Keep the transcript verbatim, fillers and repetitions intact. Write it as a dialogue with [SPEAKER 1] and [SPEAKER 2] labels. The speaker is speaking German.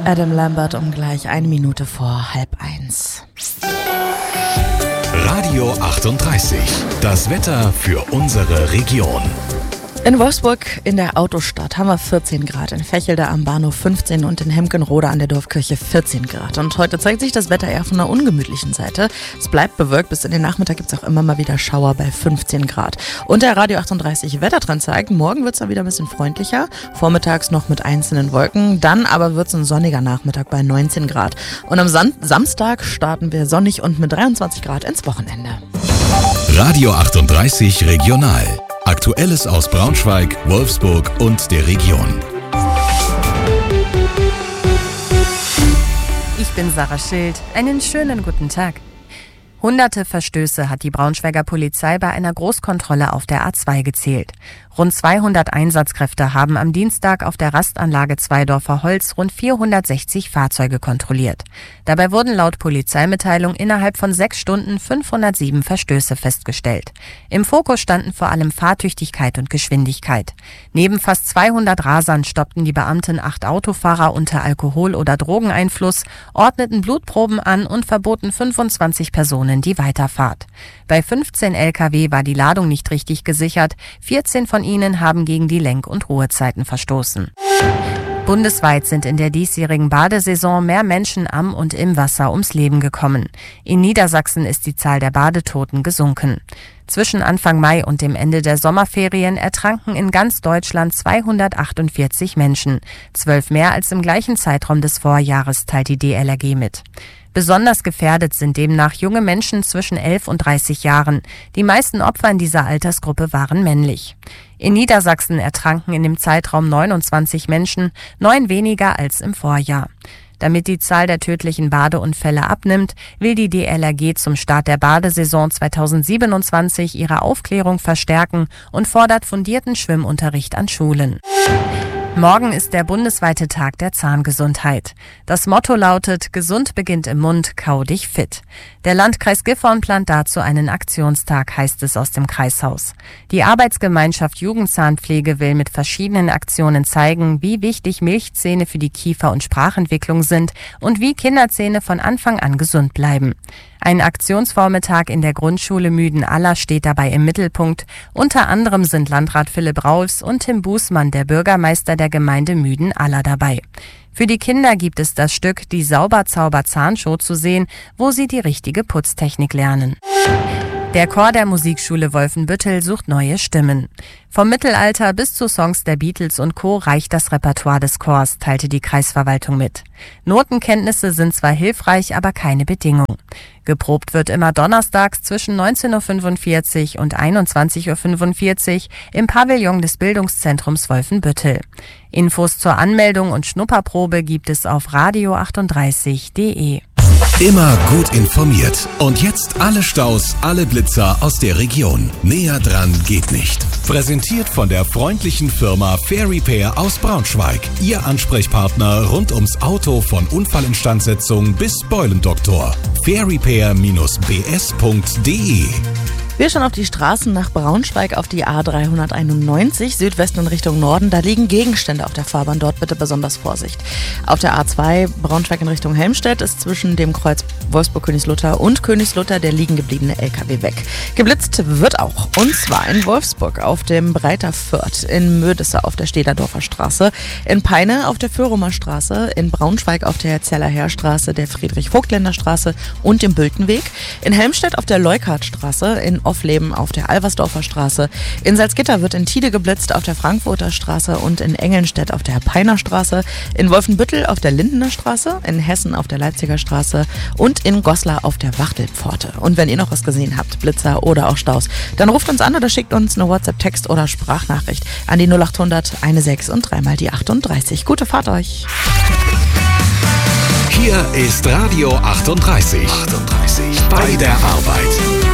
[SPEAKER 1] Adam Lambert um gleich eine Minute vor halb eins.
[SPEAKER 2] Radio achtunddreißig. Das Wetter für unsere Region.
[SPEAKER 1] In Wolfsburg in der Autostadt haben wir vierzehn Grad, in Vechelde am Bahnhof fünfzehn und in Hemkenrode an der Dorfkirche vierzehn Grad. Und heute zeigt sich das Wetter eher von der ungemütlichen Seite. Es bleibt bewölkt, bis in den Nachmittag gibt es auch immer mal wieder Schauer bei fünfzehn Grad. Und der Radio achtunddreißig Wettertrend zeigt, morgen wird es dann wieder ein bisschen freundlicher, vormittags noch mit einzelnen Wolken, dann aber wird es ein sonniger Nachmittag bei neunzehn Grad. Und am Sam- Samstag starten wir sonnig und mit dreiundzwanzig Grad ins Wochenende.
[SPEAKER 2] Radio achtunddreißig Regional. Aktuelles aus Braunschweig, Wolfsburg und der Region.
[SPEAKER 3] Ich bin Sarah Schild. Einen schönen guten Tag. Hunderte Verstöße hat die Braunschweiger Polizei bei einer Großkontrolle auf der A zwei gezählt. Rund zweihundert Einsatzkräfte haben am Dienstag auf der Rastanlage Zweidorfer Holz rund vierhundertsechzig Fahrzeuge kontrolliert. Dabei wurden laut Polizeimitteilung innerhalb von sechs Stunden fünfhundertsieben Verstöße festgestellt. Im Fokus standen vor allem Fahrtüchtigkeit und Geschwindigkeit. Neben fast zweihundert Rasern stoppten die Beamten acht Autofahrer unter Alkohol- oder Drogeneinfluss, ordneten Blutproben an und verboten fünfundzwanzig Personen die Weiterfahrt. Bei fünfzehn L K W war die Ladung nicht richtig gesichert, vierzehn von ihnen haben gegen die Lenk- und Ruhezeiten verstoßen. Bundesweit sind in der diesjährigen Badesaison mehr Menschen am und im Wasser ums Leben gekommen. In Niedersachsen ist die Zahl der Badetoten gesunken. Zwischen Anfang Mai und dem Ende der Sommerferien ertranken in ganz Deutschland zweihundertachtundvierzig Menschen, zwölf mehr als im gleichen Zeitraum des Vorjahres, teilt die D L R G mit. Besonders gefährdet sind demnach junge Menschen zwischen elf und dreißig Jahren. Die meisten Opfer in dieser Altersgruppe waren männlich. In Niedersachsen ertranken in dem Zeitraum neunundzwanzig Menschen, neun weniger als im Vorjahr. Damit die Zahl der tödlichen Badeunfälle abnimmt, will die D L R G zum Start der Badesaison zweitausendsiebenundzwanzig ihre Aufklärung verstärken und fordert fundierten Schwimmunterricht an Schulen. Morgen ist der bundesweite Tag der Zahngesundheit. Das Motto lautet: Gesund beginnt im Mund, kau dich fit. Der Landkreis Gifhorn plant dazu einen Aktionstag, heißt es aus dem Kreishaus. Die Arbeitsgemeinschaft Jugendzahnpflege will mit verschiedenen Aktionen zeigen, wie wichtig Milchzähne für die Kiefer- und Sprachentwicklung sind und wie Kinderzähne von Anfang an gesund bleiben. Ein Aktionsvormittag in der Grundschule Müden-Aller steht dabei im Mittelpunkt. Unter anderem sind Landrat Philipp Raufs und Tim Bußmann, der Bürgermeister der Gemeinde Müden-Aller, dabei. Für die Kinder gibt es das Stück Die Sauber-Zauber-Zahnshow zu sehen, wo sie die richtige Putztechnik lernen. Der Chor der Musikschule Wolfenbüttel sucht neue Stimmen. Vom Mittelalter bis zu Songs der Beatles und Co. reicht das Repertoire des Chors, teilte die Kreisverwaltung mit. Notenkenntnisse sind zwar hilfreich, aber keine Bedingung. Geprobt wird immer donnerstags zwischen neunzehn Uhr fünfundvierzig und einundzwanzig Uhr fünfundvierzig im Pavillon des Bildungszentrums Wolfenbüttel. Infos zur Anmeldung und Schnupperprobe gibt es auf radio achtunddreißig punkt de.
[SPEAKER 2] Immer gut informiert. Und jetzt alle Staus, alle Blitzer aus der Region. Näher dran geht nicht. Präsentiert von der freundlichen Firma Fair Repair aus Braunschweig. Ihr Ansprechpartner rund ums Auto von Unfallinstandsetzung bis Beulendoktor. fair repair Bindestrich b s punkt de.
[SPEAKER 1] Wir schauen auf die Straßen nach Braunschweig, auf die A dreihunderteinundneunzig, Südwesten in Richtung Norden. Da liegen Gegenstände auf der Fahrbahn, dort bitte besonders Vorsicht. Auf der A zwei Braunschweig in Richtung Helmstedt ist zwischen dem Kreuz Wolfsburg-Königslutter und Königslutter der liegen gebliebene L K W weg. Geblitzt wird auch, und zwar in Wolfsburg auf dem Breiter Fürth, in Mödesse auf der Stederdorfer Straße, in Peine auf der Föhrumer Straße, in Braunschweig auf der Zeller Heerstraße, der Friedrich-Vogtländer Straße und dem Bültenweg, in Helmstedt auf der Leukardstraße, in Offleben auf der Alversdorfer Straße. In Salzgitter wird in Tide geblitzt auf der Frankfurter Straße und in Engelnstedt auf der Peiner Straße, in Wolfenbüttel auf der Lindener Straße, in Hessen auf der Leipziger Straße und in Goslar auf der Wachtelpforte. Und wenn ihr noch was gesehen habt, Blitzer oder auch Staus, dann ruft uns an oder schickt uns eine WhatsApp-Text oder Sprachnachricht an die null achthundert sechzehn und dreimal die achtunddreißig. Gute Fahrt euch!
[SPEAKER 2] Hier ist Radio achtunddreißig. achtunddreißig. Bei der Arbeit.